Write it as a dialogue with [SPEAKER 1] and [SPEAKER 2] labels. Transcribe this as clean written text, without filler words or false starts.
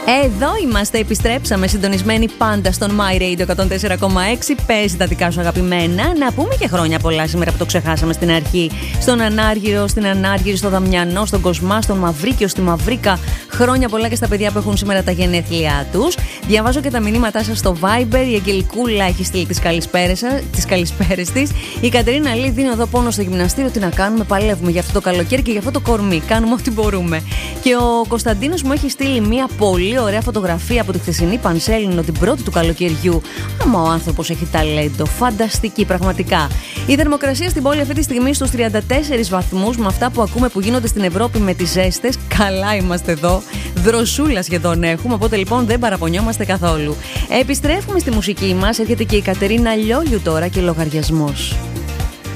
[SPEAKER 1] Εδώ είμαστε, επιστρέψαμε συντονισμένοι πάντα στον My Radio 104,6. Παίζει τα δικά σου αγαπημένα. Να πούμε και χρόνια πολλά σήμερα που το ξεχάσαμε στην αρχή. Στον Ανάργυρο, στην Ανάργυρη, στο Δαμιανό, στον Κοσμά, στον Μαυρίκιο, στη Μαυρίκα. Χρόνια πολλά και στα παιδιά που έχουν σήμερα τα γενέθλιά τους. Διαβάζω και τα μηνύματά σας στο Viber. Η Αγγελικούλα έχει στείλει τις καλησπέρες της. Η Κατερίνα λέει: δίνω εδώ πόνο στο γυμναστήριο. Τι να κάνουμε, παλεύουμε για αυτό το καλοκαίρι και για αυτό το κορμί. Κάνουμε ό,τι μπορούμε. Και ο Κωνσταντίνος μου έχει στείλει μια πολύ ωραία φωτογραφία από τη χθεσινή Πανσέλινο, την πρώτη του καλοκαιριού. Άμα ο άνθρωπος έχει ταλέντο, φανταστική πραγματικά. Η θερμοκρασία στην πόλη αυτή τη στιγμή στους 34 βαθμούς, με αυτά που ακούμε που γίνονται στην Ευρώπη με τις ζέστες. Καλά είμαστε εδώ. Δροσούλα σχεδόν έχουμε, οπότε λοιπόν δεν παραπονιόμαστε καθόλου. Επιστρέφουμε στη μουσική μας. Έρχεται και η Κατερίνα Λιόλιου τώρα και λογαριασμός.